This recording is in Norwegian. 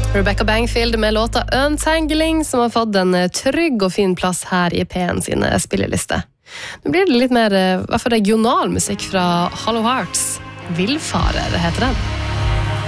Rebecca Bangfield med låta Untangling, som har fått en trygg og fin plass her i P1 sine spilleliste. Nå blir det litt mer, hva for regional musikk fra Hollow Hearts. Villfarer heter den.